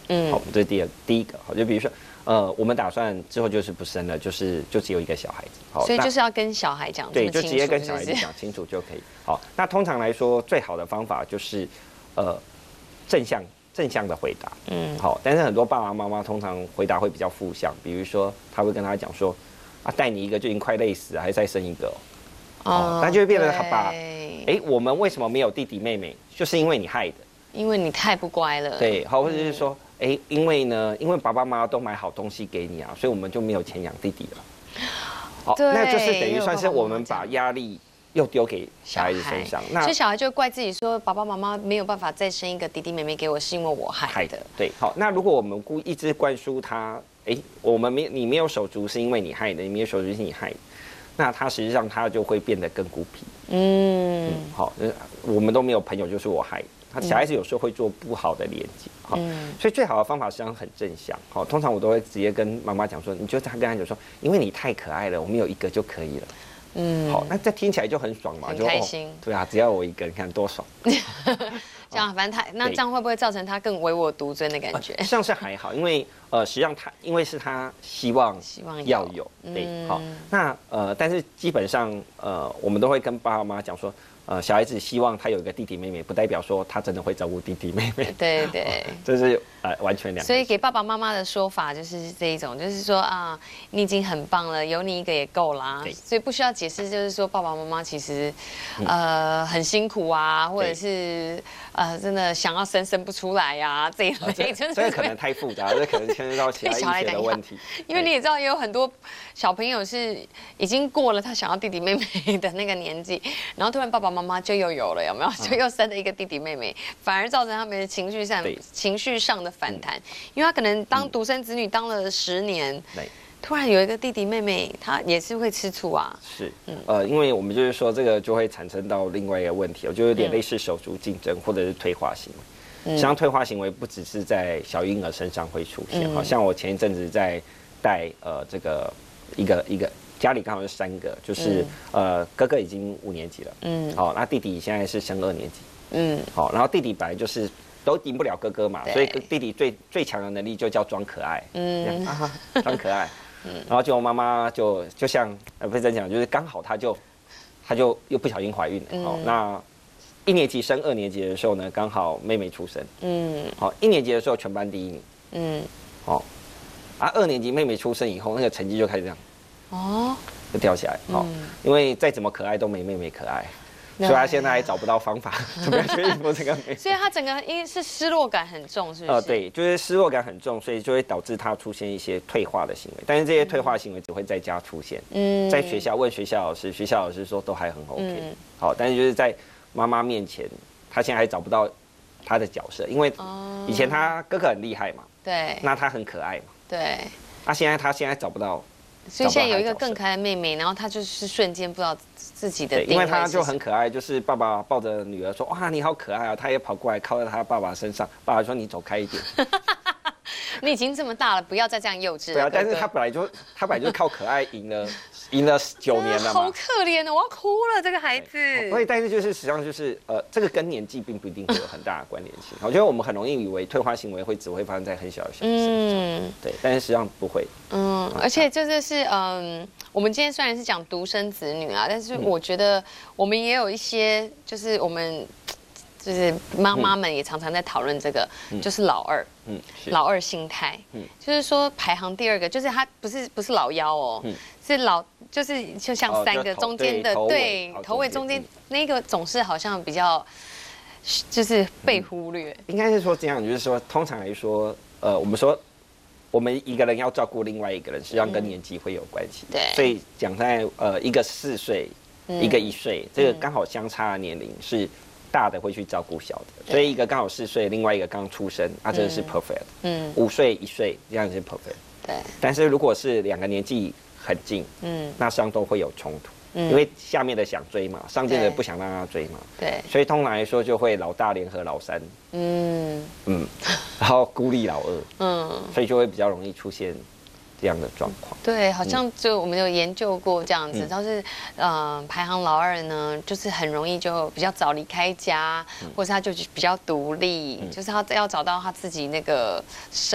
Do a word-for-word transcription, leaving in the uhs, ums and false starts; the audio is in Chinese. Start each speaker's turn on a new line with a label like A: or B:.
A: 嗯，好，这是第二第一个，好，就比如说。呃，我们打算之后就是不生了，就是就只有一个小孩子，好，
B: 所以就是要跟小孩讲，
A: 对，就直接跟小孩子讲清楚就可以。好，那通常来说，最好的方法就是，呃，正向正向的回答，嗯，好，但是很多爸爸妈妈通常回答会比较负向，比如说他会跟他讲说，啊，带你一个就已经快累死了，还再生一个，哦，那就会变得把，哎，我们为什么没有弟弟妹妹，就是因为你害的，
B: 因为你太不乖了，
A: 对，好，或者是说。哎，因为呢，因为爸爸妈妈都买好东西给你啊，所以我们就没有钱养弟弟了。好，那就是等于算是我们把压力又丢给小孩子身上。
B: 那所以小孩就怪自己说，爸爸妈妈没有办法再生一个弟弟妹妹给我，是因为我害的。
A: 对，好，那如果我们故意一直灌输他，哎，我们没你没有手足是因为你害的，你没有手足是你害的，那他实际上他就会变得更孤僻。嗯，嗯好，我们都没有朋友，就是我害的。小孩子有时候会做不好的连接，好，嗯、所以最好的方法实际上很正向，好，通常我都会直接跟妈妈讲说，你就他跟他讲说，因为你太可爱了，我们有一个就可以了，嗯，好，那这听起来就很爽嘛，
B: 很开心、
A: 哦，对啊，只要我一个，你看多爽。
B: 这样，反正他那这样会不会造成他更唯我独尊的感觉？
A: 像是还好，因为呃，实际上他因为是他希望希望要有，对，嗯、好，那呃，但是基本上呃，我们都会跟爸爸妈妈讲说。呃，小孩子希望他有一个弟弟妹妹，不代表说他真的会照顾弟弟妹妹。
B: 对对，
A: 这是呃完全两。
B: 所以给爸爸妈妈的说法就是这一种，就是说啊，你已经很棒了，有你一个也够啦，所以不需要解释，就是说爸爸妈妈其实呃很辛苦啊，或者是呃真的想要生生不出来呀这一类，
A: 真的这个可能太复杂，这可能牵涉到其他医学的问题。
B: 因为你也知道，也有很多小朋友是已经过了他想要弟弟妹妹的那个年纪，然后突然爸爸妈妈就又有了，有没有？就又生了一个弟弟妹妹，反而造成他们的情绪上情绪上的反弹，因为他可能当独生子女当了十年，突然有一个弟弟妹妹，他也是会吃醋啊。
A: 是，呃，因为我们就是说这个就会产生到另外一个问题，就有点类似手足竞争或者是退化行为。实际上退化行为不只是在小婴儿身上会出现，好像我前一阵子在带呃这个一个一个。家里刚好是三个，就是、嗯、呃哥哥已经五年级了，嗯，好、哦，那弟弟现在是升二年级，嗯，好、哦，然后弟弟本来就是都赢不了哥哥嘛，所以弟弟最最强的能力就叫装可爱，嗯，啊、装可爱，嗯，然后就妈妈就就像呃不是这样讲，就是刚好他就他就又不小心怀孕了，嗯、哦，那一年级升二年级的时候呢，刚好妹妹出生，嗯，好、哦，一年级的时候全班第一名，嗯，好、哦，啊二年级妹妹出生以后，那个成绩就开始这样。哦，就掉下来，好、嗯，因为再怎么可爱都没妹妹可爱，所以他现在还找不到方法怎么样去应付这个妹妹。
B: 所以他整个因为是失落感很重，是不是？
A: 呃，对，就是失落感很重，所以就会导致他出现一些退化的行为。但是这些退化行为只会在家出现，嗯，在学校问学校老师，学校老师说都还很 OK，、嗯、好，但是就是在妈妈面前，他现在还找不到他的角色，因为以前他哥哥很厉害嘛，
B: 对，
A: 那他很可爱嘛，
B: 对，
A: 那、啊、现在他现在找不到。
B: 所以现在有一个更可爱的妹妹，然后她就是瞬间不知道自己的定位是什么。
A: 因为她就很可爱，就是爸爸抱着女儿说：“哇，你好可爱啊！”她也跑过来靠在她爸爸身上，爸爸说：“你走开一点。”
B: 你已经这么大了，不要再这样幼稚了。
A: 对啊，但是他本来就他本来就靠可爱赢了赢了九年了嘛。
B: 好可怜哦，我要哭了，这个孩子。
A: 所以，但是就是实际上就是呃，这个跟年纪并不一定会有很大的关联性。我觉得我们很容易以为退化行为会只会发生在很小的小孩身上，嗯，对，但是实际上不会。嗯，
B: 而且这就是嗯，我们今天虽然是讲独生子女啊，但是我觉得我们也有一些就是我们。就是妈妈们也常常在讨论这个，嗯、就是老二，嗯，老二心态，嗯，就是说排行第二个，就是他不是不是老幺哦，嗯、是老，就是就像三个中间的，
A: 哦、
B: 对，头尾中间那个总是好像比较，就是被忽略。
A: 嗯、应该是说这样，就是说通常来说，呃，我们说我们一个人要照顾另外一个人，实际上跟年纪会有关系，
B: 对，
A: 所以讲在呃一个四岁，嗯、一个一岁，这个刚好相差的年龄是。大的会去照顾小的，所以一个刚好四岁，另外一个刚出生，啊，这个是 perfect。嗯，五岁一岁这样是 perfect。
B: 对。
A: 但是如果是两个年纪很近，嗯，那上都会有冲突，嗯，因为下面的想追嘛，上面的不想让他追嘛，
B: 对。
A: 所以通常来说就会老大联合老三，嗯嗯，然后孤立老二，嗯，所以就会比较容易出现这样的状况。
B: 对，好像就我们有研究过这样子，但是呃，排行老二呢，就是很容易就比较早离开家，或者他就比较独立，就是他要找到他自己那个。